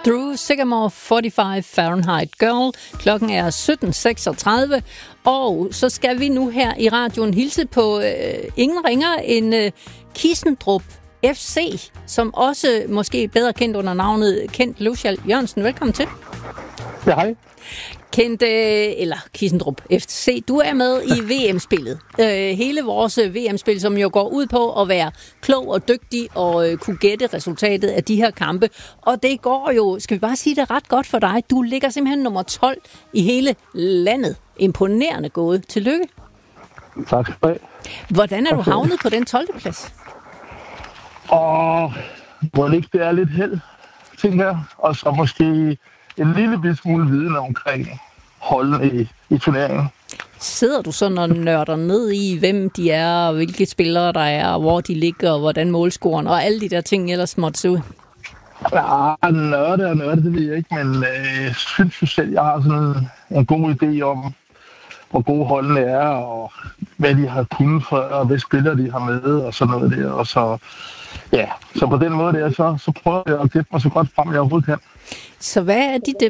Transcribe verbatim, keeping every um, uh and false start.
Through Sycamore forty-five Fahrenheit Girl. Klokken er sytten seksogtredive, og så skal vi nu her i radioen hilse på øh, ingen ringer end øh, Kissendrup F C, som også måske bedre kendt under navnet Kent Løvschall Jørgensen. Velkommen til. Ja, hej. Kent, øh, eller Kissendrup F C, du er med i V M-spillet. Øh, hele vores V M-spil, som jo går ud på at være klog og dygtig og øh, kunne gætte resultatet af de her kampe. Og det går jo, skal vi bare sige det, ret godt for dig. Du ligger simpelthen nummer tolv i hele landet. Imponerende gået. Tillykke. Tak skal du have. Hvordan er du havnet på den tolvte plads? Og hvor det ikke det er lidt held, tænker jeg. Og så måske en lille smule viden omkring holdene i, i turneringen. Sidder du sådan og nørder ned i, hvem de er, og hvilke spillere der er, og hvor de ligger, og hvordan målscoren, og alle de der ting ellers måtte se ud? Ja, nørde og nørde, det ved jeg ikke, men jeg øh, synes jo selv, jeg har sådan en god idé om, hvor gode holdene er, og hvad de har kunnet for, og hvad spillere de har med, og sådan noget der. Og så, ja, så på den måde der, så, så prøver jeg at gætte mig så godt frem, jeg overhovedet kan. Så hvad er dit